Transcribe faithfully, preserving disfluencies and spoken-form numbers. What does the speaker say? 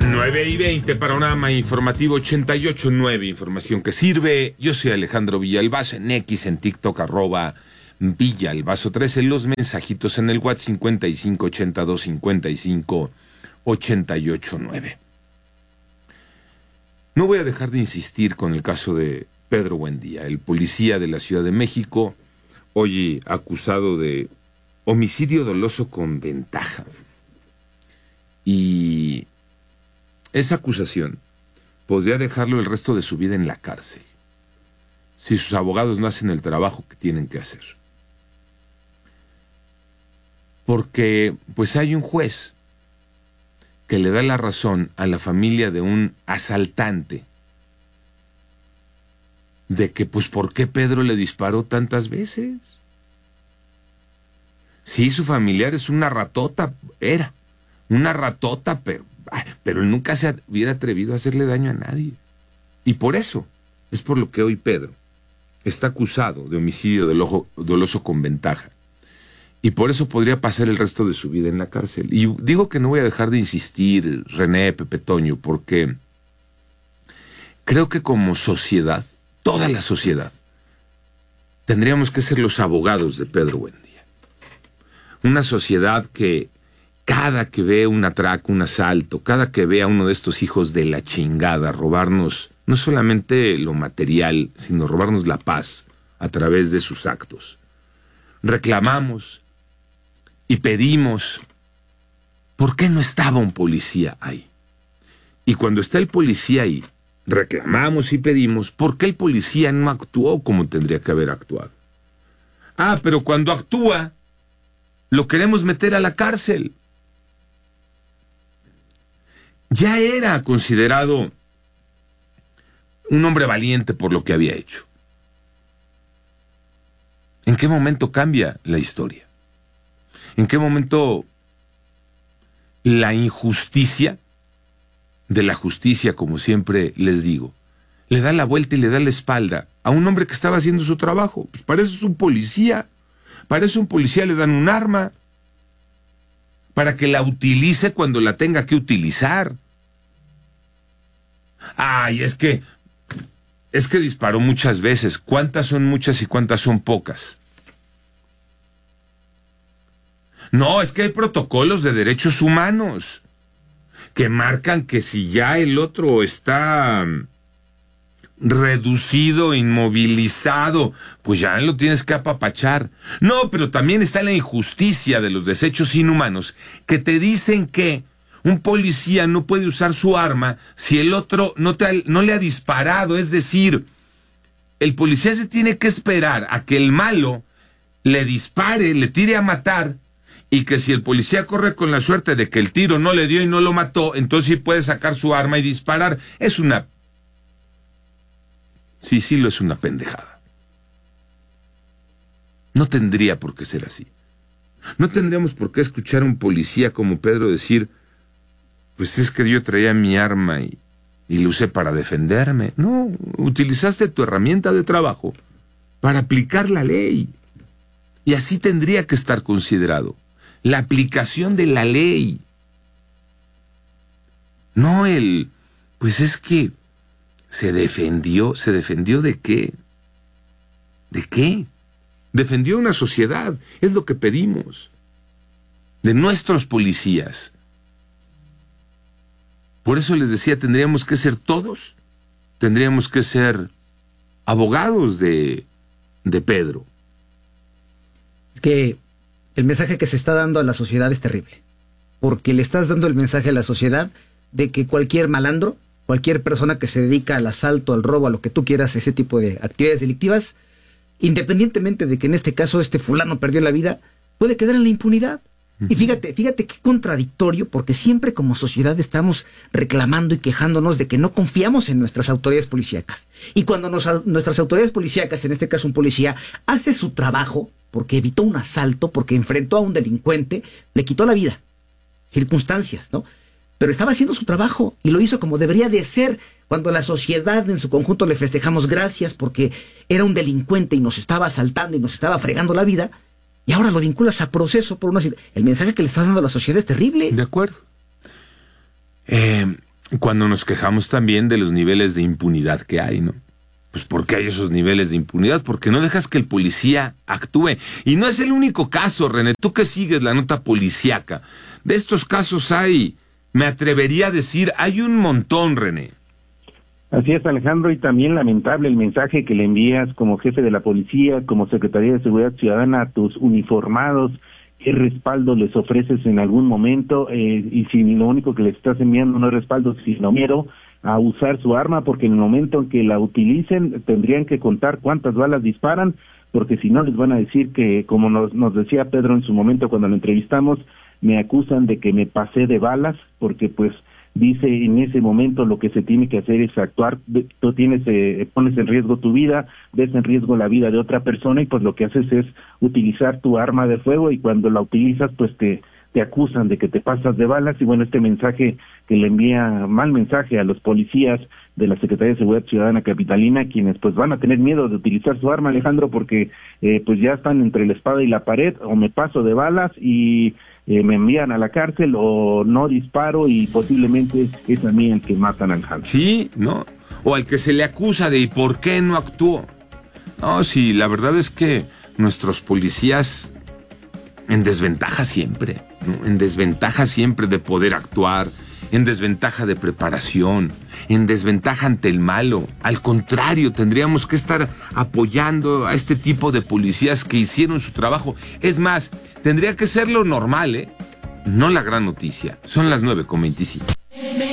nueve y veinte, panorama informativo ochenta y ocho punto nueve, información que sirve. Yo soy Alejandro Villalbazo, en X, en TikTok, arroba Villalbazo trece, los mensajitos en el WhatsApp cincuenta y cinco ochenta y dos cincuenta y cinco ochenta y ocho nueve. No voy a dejar de insistir con el caso de Pedro Buendía, el policía de la Ciudad de México, hoy acusado de homicidio doloso con ventaja. Y esa acusación podría dejarlo el resto de su vida en la cárcel, si sus abogados no hacen el trabajo que tienen que hacer. Porque, pues hay un juez que le da la razón a la familia de un asaltante de que, pues, ¿por qué Pedro le disparó tantas veces? Sí, su familiar es una ratota, era una ratota, pero, pero él nunca se hubiera atrevido a hacerle daño a nadie. Y por eso es por lo que hoy Pedro está acusado de homicidio doloso con ventaja. Y por eso podría pasar el resto de su vida en la cárcel. Y digo que no voy a dejar de insistir, René, Pepe Toño, porque creo que como sociedad, toda la sociedad, tendríamos que ser los abogados de Pedro Buendía. Una sociedad que cada que ve un atraco, un asalto, cada que ve a uno de estos hijos de la chingada robarnos no solamente lo material, sino robarnos la paz a través de sus actos, reclamamos y pedimos, ¿por qué no estaba un policía ahí? Y cuando está el policía ahí, reclamamos y pedimos, ¿por qué el policía no actuó como tendría que haber actuado? Ah, pero cuando actúa, lo queremos meter a la cárcel. Ya era considerado un hombre valiente por lo que había hecho. ¿En qué momento cambia la historia? ¿En qué momento la injusticia de la justicia, como siempre les digo, le da la vuelta y le da la espalda a un hombre que estaba haciendo su trabajo? Pues para eso es un policía. Para eso un policía le dan un arma, para que la utilice cuando la tenga que utilizar. Ay, es que, es que disparó muchas veces. ¿Cuántas son muchas y cuántas son pocas? No, es que hay protocolos de derechos humanos que marcan que si ya el otro está reducido, inmovilizado, pues ya lo tienes que apapachar. No, pero también está la injusticia de los desechos inhumanos que te dicen que un policía no puede usar su arma si el otro no, te, no le ha disparado. Es decir, el policía se tiene que esperar a que el malo le dispare, le tire a matar, y que si el policía corre con la suerte de que el tiro no le dio y no lo mató, entonces sí puede sacar su arma y disparar. Es una... Sí, sí, lo es una pendejada. No tendría por qué ser así. No tendríamos por qué escuchar a un policía como Pedro decir, pues es que yo traía mi arma y, y lo usé para defenderme. No, utilizaste tu herramienta de trabajo para aplicar la ley. Y así tendría que estar considerado. La aplicación de la ley. No el, pues es que se defendió, ¿se defendió de qué? ¿De qué? Defendió una sociedad, es lo que pedimos. De nuestros policías. Por eso les decía, tendríamos que ser todos, tendríamos que ser abogados de, de Pedro. Que el mensaje que se está dando a la sociedad es terrible, porque le estás dando el mensaje a la sociedad de que cualquier malandro, cualquier persona que se dedica al asalto, al robo, a lo que tú quieras, ese tipo de actividades delictivas, independientemente de que en este caso este fulano perdió la vida, puede quedar en la impunidad. Uh-huh. Y fíjate, fíjate qué contradictorio, porque siempre como sociedad estamos reclamando y quejándonos de que no confiamos en nuestras autoridades policíacas. Y cuando nos, nuestras autoridades policíacas, en este caso un policía, hace su trabajo, porque evitó un asalto, porque enfrentó a un delincuente, le quitó la vida. Circunstancias, ¿no? Pero estaba haciendo su trabajo y lo hizo como debería de ser. Cuando la sociedad en su conjunto le festejamos gracias porque era un delincuente y nos estaba asaltando y nos estaba fregando la vida, y ahora lo vinculas a proceso por una... El mensaje que le estás dando a la sociedad es terrible. De acuerdo. Eh, cuando nos quejamos también de los niveles de impunidad que hay, ¿no? Pues ¿por qué hay esos niveles de impunidad? Porque no dejas que el policía actúe. Y no es el único caso, René. Tú que sigues la nota policíaca. De estos casos hay, me atrevería a decir, hay un montón, René. Así es, Alejandro, y también lamentable el mensaje que le envías como jefe de la policía, como Secretaría de Seguridad Ciudadana a tus uniformados. ¿Qué respaldo les ofreces en algún momento? Eh, y si lo único que les estás enviando no es respaldo, sino miedo a usar su arma, porque en el momento en que la utilicen tendrían que contar cuántas balas disparan, porque si no les van a decir que, como nos, nos decía Pedro en su momento cuando lo entrevistamos, me acusan de que me pasé de balas, porque pues dice en ese momento lo que se tiene que hacer es actuar, tú tienes, eh, pones en riesgo tu vida, ves en riesgo la vida de otra persona y pues lo que haces es utilizar tu arma de fuego y cuando la utilizas pues te, te acusan de que te pasas de balas y bueno, este mensaje que le envía, mal mensaje a los policías de la Secretaría de Seguridad Ciudadana Capitalina, quienes pues van a tener miedo de utilizar su arma, Alejandro, porque eh, pues ya están entre la espada y la pared, o me paso de balas y Eh, me envían a la cárcel o no disparo y posiblemente es a mí el que matan al Alejandro. Sí, ¿no? O al que se le acusa de ¿y por qué no actuó? No, sí, la verdad es que nuestros policías en desventaja siempre, ¿no? En desventaja siempre de poder actuar, en desventaja de preparación, en desventaja ante el malo. Al contrario, tendríamos que estar apoyando a este tipo de policías que hicieron su trabajo. Es más, tendría que ser lo normal, ¿eh? No la gran noticia. Son las nueve con veinticinco.